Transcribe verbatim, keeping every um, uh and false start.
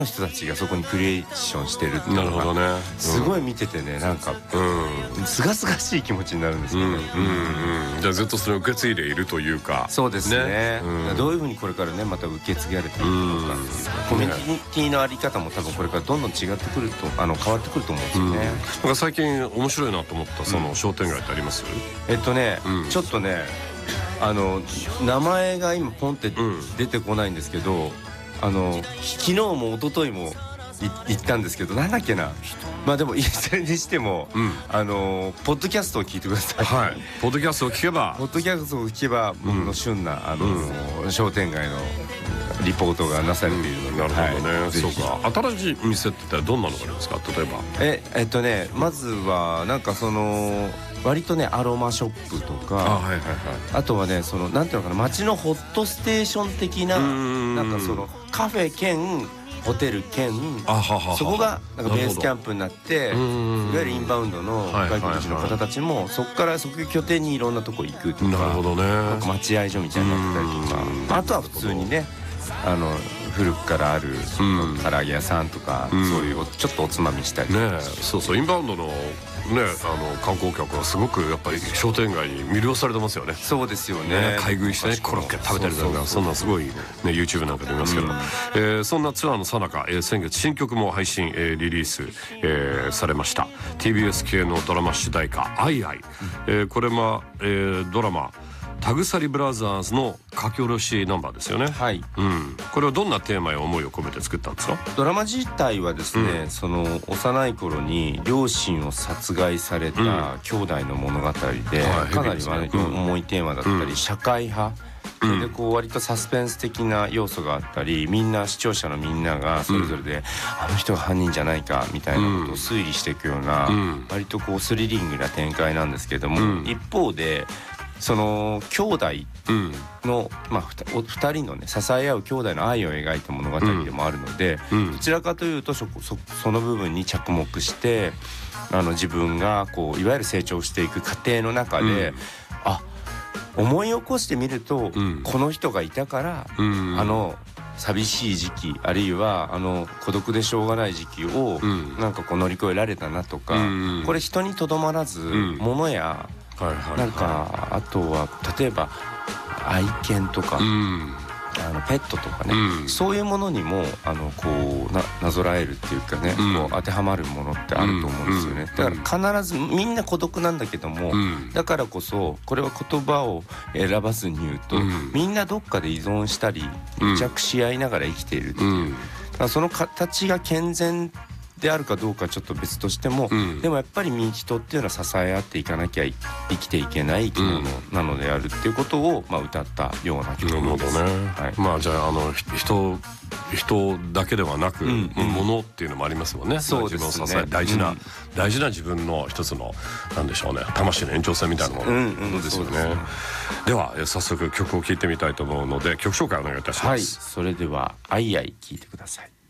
の人たちがそこにクリエーションしてるっていうのが、なるほどね、うん、すごい見ててね、なんかすがすがしい気持ちになるんですよね。 じゃあずっとそれを受け継いでいるというか。 そうですね、ね、うん、どういうふうにこれからねまた受け継がれていくのか、コミュニティのあり方も多分これからどんどん違ってくると、あの変わってくると思うんですよね。 なんか最近面白いなと思ったその商店街ってあります？ えっとね、うん、ちょっとね、あの名前が今ポンって出てこないんですけど、うん、あの昨日も一昨日も行ったんですけど、なんだっけな、まあでもいずれにしても、うん、あのポッドキャストを聞いてください。 はい、ポッドキャストを聞けば、 ポッドキャストを聞けば僕の旬な、うん、あの、うん、商店街のリポートがなされているので、うん、 なるほどね、はい、そうか。新しい店ってどんなのがありますか？例えばええっとね、まずはなんかその割とねアロマショップとか、 あ、はいはいはい、あとはね、そのなんていうのかな、街のホットステーション的な、なんかそのカフェ兼ホテル兼、そこがなんかベースキャンプになって、いわゆるインバウンドの外国人の方たちもそこから即拠点にいろんなとこ行くとか、 なるほどね、 なんか待合所みたいになってたりとか、あとは普通にね、あの古くからある唐揚げ屋さんとか、うん、そういうちょっとおつまみしたりとか、 ね、そうそう、インバウンドのね、あの観光客はすごくやっぱり商店街に魅了されてますよね。 そうですよね。 買い食いしてね、コロッケ食べたりとか、そんなすごいね YouTube なんかで見ますけど、うん、えー、そんなツアーの最中、えー、先月新曲も配信、えー、リリース、えー、されました。 ティービーエス 系のドラマ主題歌「アイアイ」、うん、えー、これも、えー、ドラマタグサリブラザーズの書き下ろしナンバーですよね。はい、うん、これはどんなテーマや思いを込めて作ったんですか？ ドラマ自体はですね、うん、その幼い頃に両親を殺害された兄弟の物語で、うん、かなり重いテーマだったり、うん、社会派、それでこう割とサスペンス的な要素があったり、みんな視聴者のみんながそれぞれで、うん、あの人が犯人じゃないかみたいなことを推理していくような、うん、割とこうスリリングな展開なんですけども、うん、一方でその兄弟の、うん、まあ、ふたりのね支え合う兄弟の愛を描いた物語でもあるので、うん、どちらかというと そ, そ, その部分に着目して、あの自分がこういわゆる成長していく過程の中で、うん、あ、思い起こしてみると、うん、この人がいたから、うん、あの寂しい時期、あるいはあの孤独でしょうがない時期を、うん、なんかこう乗り越えられたなとか、うん、これ人にとどまらず、うん、物やなんかあとは例えば愛犬とか、うん、あのペットとかね、うん、そういうものにもあのこう な, なぞらえるっていうかね、うん、こう当てはまるものってあると思うんですよね、うん、だから必ずみんな孤独なんだけども、うん、だからこそこれは言葉を選ばずに言うと、うん、みんなどっかで依存したり癒着し合いながら生きているっていう、うん、だからその形が健全であるかどうかちょっと別としても、うん、でもやっぱり人っていうのは支え合っていかなきゃ生きていけない生き物なのであるっていうことを、まあ、歌ったような曲です。なるほどね、はい、まあじゃあ、あの人人だけではなく、うんうん、物っていうのもありますもんね。そうですね、自分を支え大事な、うん、大事な自分の一つのなんでしょうね、魂の延長線みたいなものですよね。では早速曲を聴いてみたいと思うので曲紹介お願いいたします。はい、それでは「アイアイ」聴いてください。